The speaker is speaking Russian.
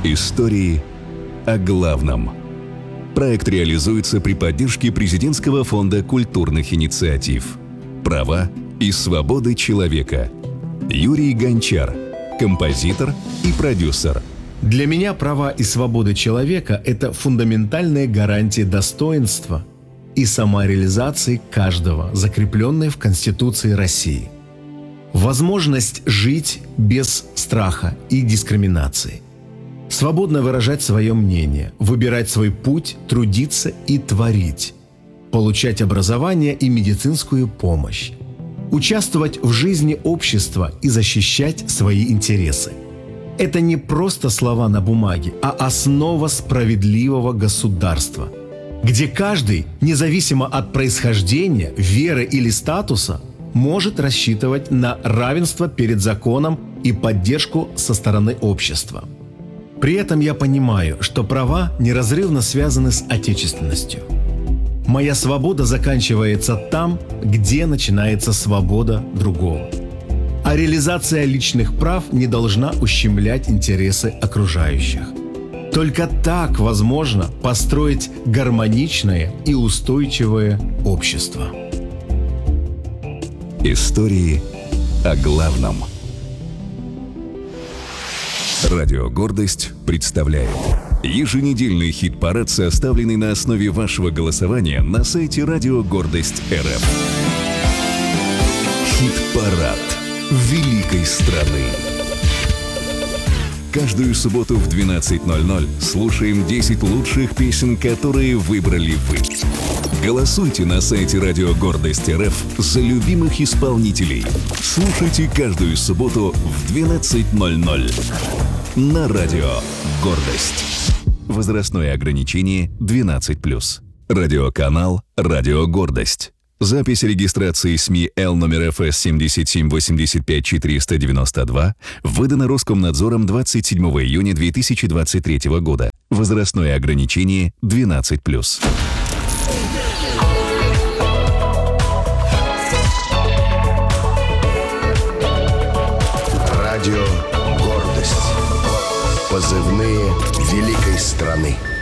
Истории о главном. Проект реализуется при поддержке Президентского фонда культурных инициатив. Права и свободы человека. Юрий Гончар, композитор и продюсер. Для меня права и свободы человека – это фундаментальные гарантии достоинства и самореализации каждого, закрепленные в Конституции России. Возможность жить без страха и дискриминации. Свободно выражать свое мнение, выбирать свой путь, трудиться и творить. Получать образование и медицинскую помощь. Участвовать в жизни общества и защищать свои интересы. Это не просто слова на бумаге, а основа справедливого государства, где каждый, независимо от происхождения, веры или статуса, может рассчитывать на равенство перед законом и поддержку со стороны общества. При этом я понимаю, что права неразрывно связаны с отечественностью. Моя свобода заканчивается там, где начинается свобода другого. А реализация личных прав не должна ущемлять интересы окружающих. Только так возможно построить гармоничное и устойчивое общество. Истории о главном. Радио «Гордость» представляет еженедельный хит-парад, составленный на основе вашего голосования на сайте Радио Гордость РФ. Хит-парад великой страны. Каждую субботу в 12:00 слушаем 10 лучших песен, которые выбрали вы. Голосуйте на сайте Радио Гордость РФ за любимых исполнителей. Слушайте каждую субботу в 12:00 на Радио Гордость. Возрастное ограничение 12+. Радиоканал Радио Гордость. Запись регистрации СМИ Л номер ФС 7785492 выдана Роскомнадзором 27 июня 2023 года. Возрастное ограничение 12+. Радио «Гордость». Позывные великой страны.